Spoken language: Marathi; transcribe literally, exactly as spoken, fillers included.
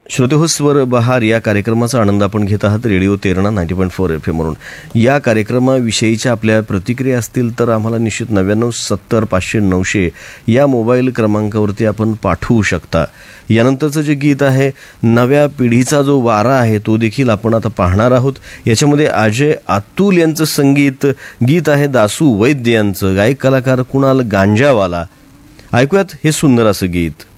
श्रोते हो, स्वर बहार या कार्यक्रमाचा आनंद आपण घेत आहात radio Terna ninety point four F एमवरून. या कार्यक्रमाविषयीच्या आपल्या प्रतिक्रिया असतील तर आम्हाला निश्चित नव्याण्णव सत्तर पाचशे नऊशे या मोबाईल क्रमांकावरती आपण पाठवू शकता. यानंतरचं जे गीत आहे, नव्या पिढीचा जो वारा आहे तो देखील आपण आता पाहणार आहोत. याच्यामध्ये अजय अतुल यांचं संगीत, गीत आहे दासू वैद्य यांचं, गायक कलाकार कुणाल गांजावाला. ऐकूयात हे सुंदर असं गीत.